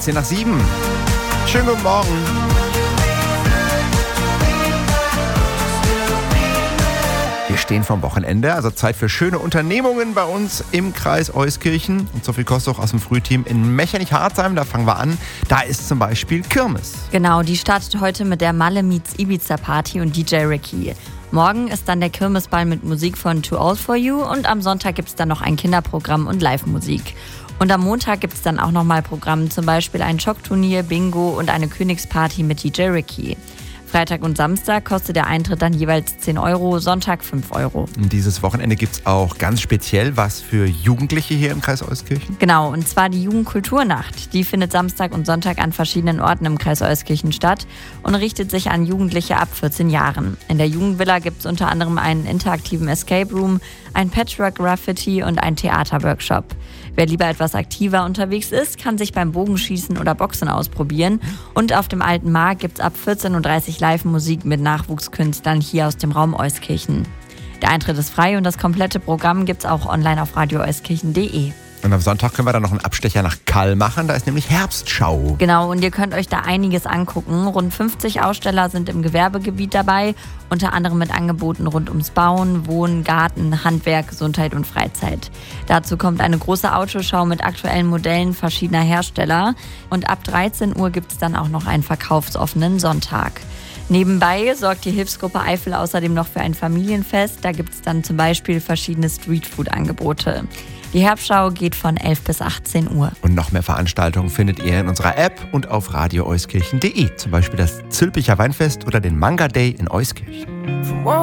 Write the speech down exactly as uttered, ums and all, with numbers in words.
dreizehn nach sieben. Schönen guten Morgen. Wir stehen vorm Wochenende, also Zeit für schöne Unternehmungen bei uns im Kreis Euskirchen. Und Sophie Kostoch aus dem Frühteam in Mechernich-Harzheim, da fangen wir an. Da ist zum Beispiel Kirmes. Genau, die startet heute mit der Malle meets Ibiza Party und D J Ricky. Morgen ist dann der Kirmesball mit Musik von Too Old For You und am Sonntag gibt es dann noch ein Kinderprogramm und Live-Musik. Und am Montag gibt es dann auch nochmal Programme, zum Beispiel ein Schockturnier, Bingo und eine Königsparty mit D J Ricky. Freitag und Samstag kostet der Eintritt dann jeweils zehn Euro, Sonntag fünf Euro. Und dieses Wochenende gibt es auch ganz speziell was für Jugendliche hier im Kreis Euskirchen? Genau, und zwar die Jugendkulturnacht. Die findet Samstag und Sonntag an verschiedenen Orten im Kreis Euskirchen statt und richtet sich an Jugendliche ab vierzehn Jahren. In der Jugendvilla gibt es unter anderem einen interaktiven Escape Room, ein Patchwork-Graffiti und einen Theaterworkshop. Wer lieber etwas aktiver unterwegs ist, kann sich beim Bogenschießen oder Boxen ausprobieren. Und auf dem Alten Markt gibt es ab vierzehn Uhr dreißig Live-Musik mit Nachwuchskünstlern hier aus dem Raum Euskirchen. Der Eintritt ist frei und das komplette Programm gibt es auch online auf radio euskirchen punkt de. Und am Sonntag können wir dann noch einen Abstecher nach Kall machen. Da ist nämlich Herbstschau. Genau, und ihr könnt euch da einiges angucken. Rund fünfzig Aussteller sind im Gewerbegebiet dabei, unter anderem mit Angeboten rund ums Bauen, Wohnen, Garten, Handwerk, Gesundheit und Freizeit. Dazu kommt eine große Autoschau mit aktuellen Modellen verschiedener Hersteller. Und ab dreizehn Uhr gibt es dann auch noch einen verkaufsoffenen Sonntag. Nebenbei sorgt die Hilfsgruppe Eifel außerdem noch für ein Familienfest. Da gibt es dann zum Beispiel verschiedene Streetfood-Angebote. Die Herbstschau geht von elf bis achtzehn Uhr. Und noch mehr Veranstaltungen findet ihr in unserer App und auf radio euskirchen punkt de. Zum Beispiel das Zülpicher Weinfest oder den Manga Day in Euskirchen.